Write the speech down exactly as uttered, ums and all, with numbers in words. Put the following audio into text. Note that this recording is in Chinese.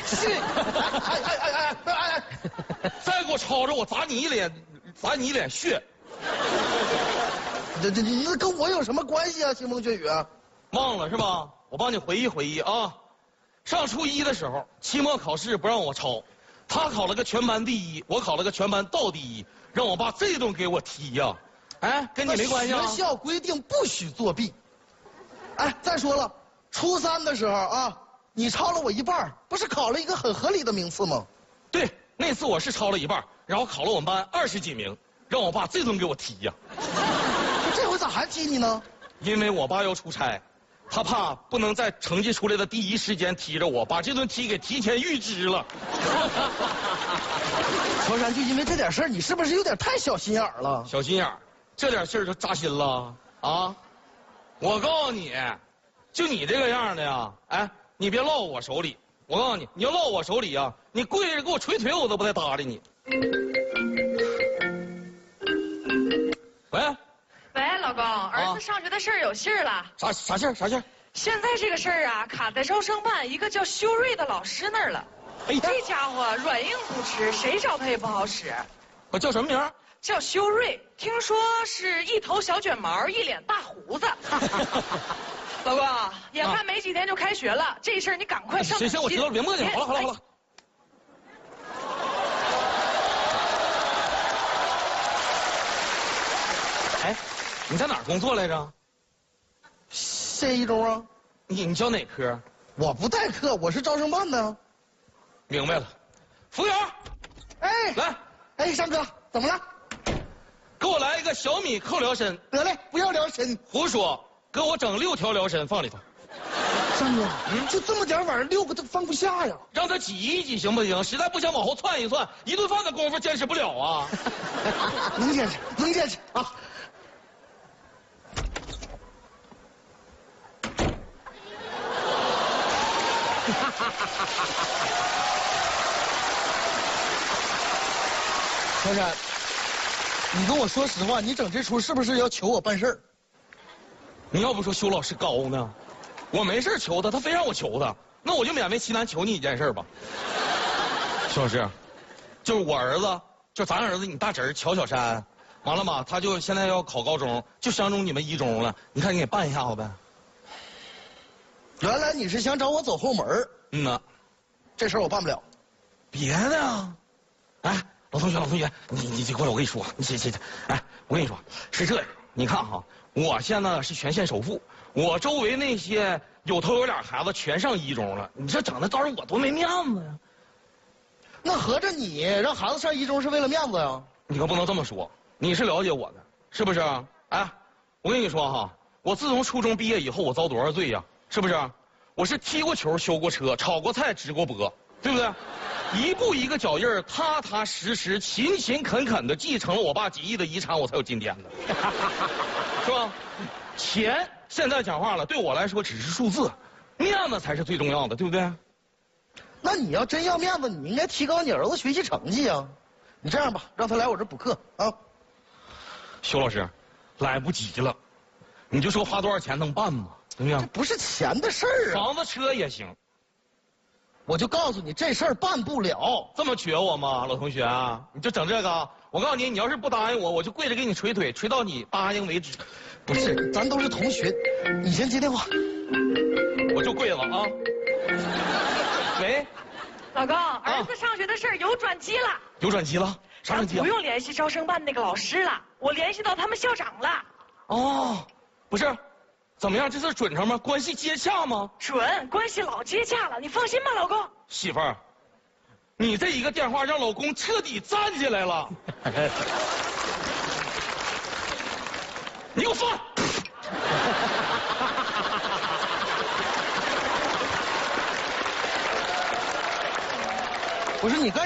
是，哎哎哎哎哎哎， 再给我吵着，我砸你一脸，砸你一脸血。 这这那跟我有什么关系啊？腥风血雨啊？ 忘了是吧？我帮你回忆回忆啊。上初一的时候，期末考试不让我抄，他考了个全班第一，我考了个全班倒第一，让我爸这顿给我踢呀、啊！哎，跟你没关系啊。 学校规定不许作弊。哎，再说了，初三的时候啊，你抄了我一半，不是考了一个很合理的名次吗？ 对，那次我是抄了一半，然后考了我们班二十几名，让我爸这顿给我踢呀、 啊！这回咋还踢你呢？ 因为我爸要出差，他怕不能在成绩出来的第一时间踢着我，把这顿踢给提前预支了。 乔山，就因为这点事儿，你是不是有点太小心眼儿了？ 小心眼儿，这点事儿就扎心了啊！我告诉你，就你这个样的呀，哎，你别落我手里。我告诉你，你要落我手里啊，你跪着给我捶腿，我都不带搭理你。喂。 喂，老公，儿子上学的事儿有信儿了。 啥啥信儿？啥信儿？ 现在这个事儿啊，卡在招生办一个叫修睿的老师那儿了。哎，这家伙软硬不吃，谁找他也不好使。 我叫什么名儿？ 叫修睿，听说是一头小卷毛，一脸大胡子。老公，眼看没几天就开学了，啊、这事儿你赶快上。 行行，我知道了，别磨叽了。好了好了好了。哎，你在哪儿工作来着？ 县一中啊。 你你教哪科？ 我不代课，我是招生办的。 明白了。服务员， 哎， 来， 哎，山哥，怎么了？ 给我来一个小米扣辽参。 得嘞，不要辽参。 胡说，给我整六条辽参放里头。 山哥，嗯，就这么点碗，六个都放不下呀。 让他挤一挤行不行？实在不行往后窜一窜，一顿饭的功夫坚持不了啊。 能坚持，能坚持啊。乔山，你跟我说实话，你整这出是不是要求我办事儿？ 你要不说修老师高呢，我没事求他，他非让我求他，那我就勉为其难求你一件事吧。修老师，就是我儿子，就咱儿子，你大侄儿乔小山，完了嘛，他就现在要考高中，就相中你们一中了，你看你给办一下子呗。 原来你是想找我走后门？ 嗯呐， 这事儿我办不了。 别的啊，哎。老同学，老同学，你你你过来，我跟你说，你这这这，哎，我跟你说，是这样，你看哈，我现在是全县首富，我周围那些有头有脸孩子全上一中了，你这整的到时候我多没面子呀。 那合着你让孩子上一中是为了面子呀？ 你可不能这么说，你是了解我的，是不是？哎，我跟你说哈，我自从初中毕业以后，我遭多少罪呀？是不是？我是踢过球、修过车、炒过菜、直过脖，对不对？一步一个脚印儿，踏踏实实、勤勤恳恳的继承了我爸几亿的遗产，我才有今天的，是吧？钱现在讲话了，对我来说只是数字，面子才是最重要的，对不对？ 那你要真要面子，你应该提高你儿子学习成绩啊！你这样吧，让他来我这补课啊。 修老师，来不及了，你就说花多少钱能办吗？怎么样？ 这不是钱的事儿啊。 房子、车也行。 我就告诉你，这事儿办不了。 这么缺我吗，老同学啊？你就整这个？我告诉你，你要是不答应我，我就跪着给你捶腿，捶到你答应为止。 不是，咱都是同学，你先接电话。 我就跪了啊。喂， 老公，儿子上学的事儿有转机了。 有转机了？啥转机啊？ 不用联系招生办那个老师了，我联系到他们校长了。 哦，不是。怎么样？这事准成吗？关系接洽吗？ 准，关系老接洽了。你放心吧，老公。 媳妇儿，你这一个电话让老公彻底站起来了。你给我放！ 不是你干。